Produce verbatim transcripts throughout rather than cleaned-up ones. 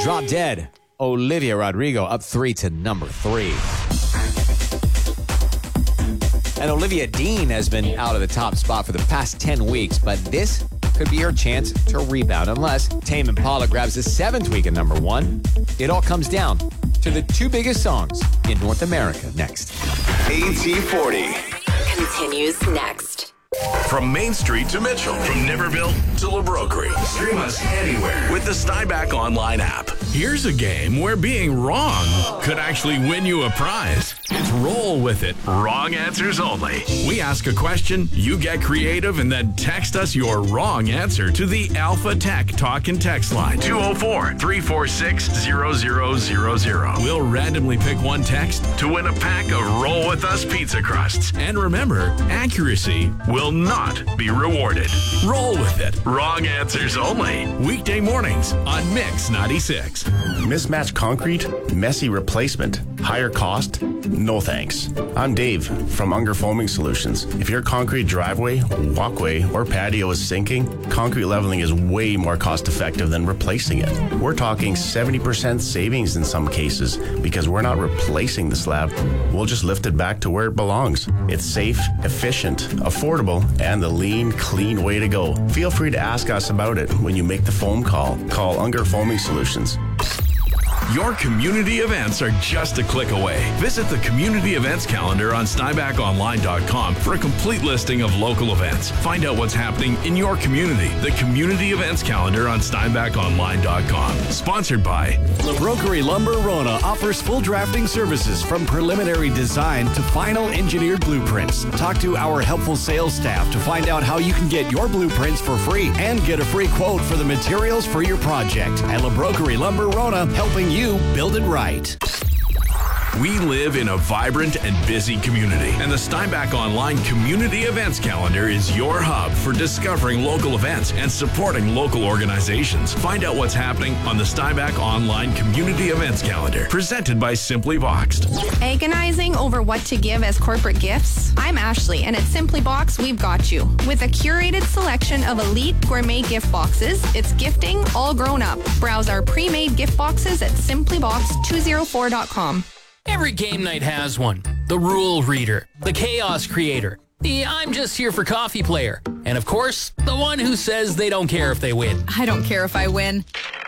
Drop Dead. Olivia Rodrigo up three to number three. And Olivia Dean has been out of the top spot for the past ten weeks, but this could be her chance to rebound unless Tame Impala grabs the seventh week at number one. It all comes down to the two biggest songs in North America next. A T forty continues next. From Main Street to Mitchell, from Niverville to LaBrokery. Stream us anywhere with the Steinbach Online app. Here's a game where being wrong could actually win you a prize. It's Roll With It. Wrong answers only. We ask a question, you get creative, and then text us your wrong answer to the Alpha Tech Talk and Text line. two oh four, three four six, zero zero zero zero. We'll randomly pick one text to win a pack of Roll With Us pizza crusts. And remember, accuracy will not be rewarded. Roll with it. Wrong answers only. Weekday mornings on Mix ninety-six. Mismatched concrete, messy replacement, higher cost? No thanks. I'm Dave from Unger Foaming Solutions. If your concrete driveway, walkway, or patio is sinking, concrete leveling is way more cost effective than replacing it. We're talking seventy percent savings in some cases because we're not replacing the slab. We'll just lift it back to where it belongs. It's safe, efficient, affordable, and the lean, clean way to go. Feel free to ask us about it when you make the foam call. Call Unger Foaming Solutions. Your community events are just a click away. Visit the community events calendar on Steinbach Online dot com for a complete listing of local events. Find out what's happening in your community. The community events calendar on Steinbach Online dot com. Sponsored by LaBrokery Lumber Rona offers full drafting services from preliminary design to final engineered blueprints. Talk to our helpful sales staff to find out how you can get your blueprints for free and get a free quote for the materials for your project. At LaBrokery Lumber Rona, helping you build it right. We live in a vibrant and busy community, and the Steinbach Online Community Events Calendar is your hub for discovering local events and supporting local organizations. Find out what's happening on the Steinbach Online Community Events Calendar, presented by Simply Boxed. Agonizing over what to give as corporate gifts? I'm Ashley, and at Simply Box, we've got you. With a curated selection of elite gourmet gift boxes, it's gifting all grown up. Browse our pre-made gift boxes at simply box two oh four dot com. Every game night has one. The rule reader, the chaos creator, the I'm just here for coffee player, and of course, the one who says they don't care if they win. I don't care if I win.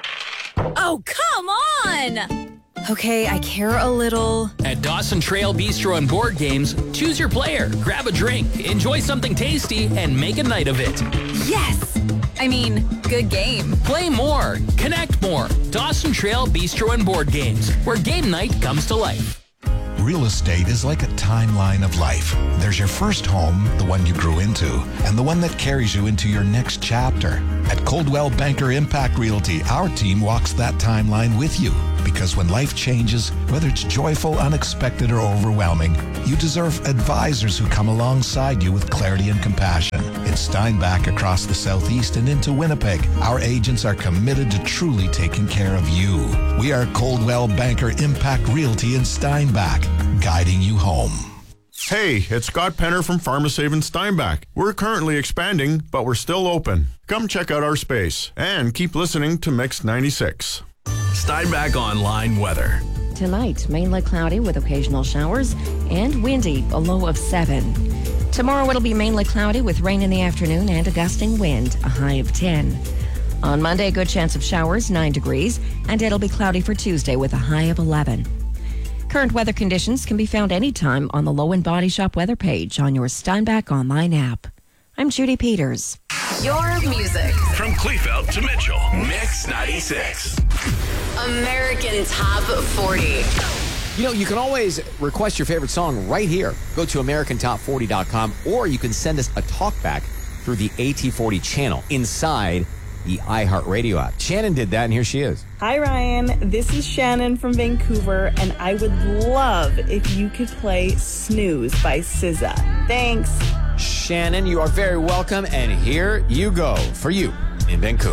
Oh, come on! Okay, I care a little. At Dawson Trail Bistro and Board Games, choose your player, grab a drink, enjoy something tasty, and make a night of it. Yes! I mean, good game. Play more, connect more. Dawson Trail Bistro and Board Games, where game night comes to life. Real estate is like a timeline of life. There's your first home, the one you grew into, and the one that carries you into your next chapter. At Coldwell Banker Impact Realty, our team walks that timeline with you. Because when life changes, whether it's joyful, unexpected, or overwhelming, you deserve advisors who come alongside you with clarity and compassion. In Steinbach, across the Southeast, and into Winnipeg, our agents are committed to truly taking care of you. We are Coldwell Banker Impact Realty in Steinbach, guiding you home. Hey, it's Scott Penner from PharmaSave in Steinbach. We're currently expanding, but we're still open. Come check out our space and keep listening to Mix ninety-six. Steinbach Online weather. Tonight, mainly cloudy with occasional showers and windy, a low of seven. Tomorrow it'll be mainly cloudy with rain in the afternoon and a gusting wind, a high of ten. On Monday, a good chance of showers, nine degrees, and it'll be cloudy for Tuesday with a high of eleven. Current weather conditions can be found anytime on the Low and Body Shop weather page on your Steinbach Online app. I'm Judy Peters. Your music. From Kleefeld to Mitchell. Mix ninety-six. American Top forty. You know, you can always request your favorite song right here. Go to American Top forty dot com, or you can send us a talkback through the A T forty channel inside the iHeartRadio app. Shannon did that, and here she is. Hi, Ryan. This is Shannon from Vancouver, and I would love if you could play Snooze by S Z A. Thanks. Shannon, you are very welcome, and here you go for you in Vancouver.